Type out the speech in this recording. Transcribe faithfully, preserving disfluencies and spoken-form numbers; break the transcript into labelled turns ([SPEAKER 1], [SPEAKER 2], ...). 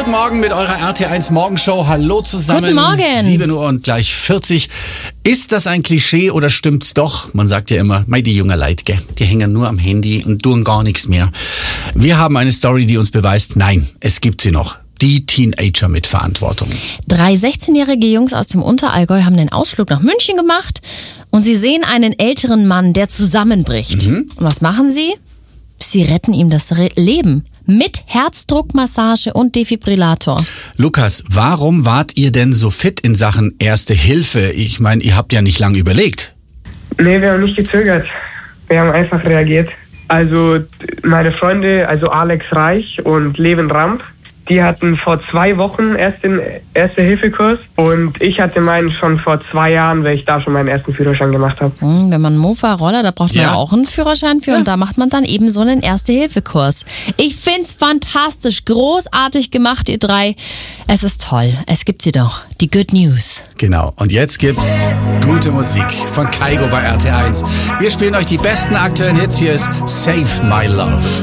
[SPEAKER 1] guten Morgen mit eurer R T eins Morgenshow. Hallo zusammen.
[SPEAKER 2] Guten Morgen.
[SPEAKER 1] sieben Uhr und gleich vierzig. Ist das ein Klischee oder stimmt's doch? Man sagt ja immer, mei, die jungen Leute, gell, die hängen nur am Handy und tun gar nichts mehr. Wir haben eine Story, die uns beweist, nein, es gibt sie noch. Die Teenager mit Verantwortung.
[SPEAKER 2] Drei sechzehnjährige Jungs aus dem Unterallgäu haben den Ausflug nach München gemacht und sie sehen einen älteren Mann, der zusammenbricht.
[SPEAKER 1] Mhm.
[SPEAKER 2] Und was machen sie? Sie retten ihm das Re- Leben mit Herzdruckmassage und Defibrillator.
[SPEAKER 1] Lukas, warum wart ihr denn so fit in Sachen Erste Hilfe? Ich meine, ihr habt ja nicht lange überlegt.
[SPEAKER 3] Nee, wir haben nicht gezögert. Wir haben einfach reagiert. Also meine Freunde, also Alex Reich und Levin Ramp, die hatten vor zwei Wochen erst den Erste-Hilfe-Kurs und ich hatte meinen schon vor zwei Jahren, weil ich da schon meinen ersten Führerschein gemacht habe.
[SPEAKER 2] Hm, wenn man Mofa, Roller, da braucht man
[SPEAKER 1] Ja.
[SPEAKER 2] ja auch einen Führerschein für
[SPEAKER 1] Ja.
[SPEAKER 2] und da macht man dann eben so einen Erste-Hilfe-Kurs. Ich find's fantastisch, großartig gemacht, ihr drei. Es ist toll, es gibt sie doch, die Good News.
[SPEAKER 1] Genau, und jetzt gibt's gute Musik von Kaigo bei R T eins. Wir spielen euch die besten aktuellen Hits. Hier ist Save My Love.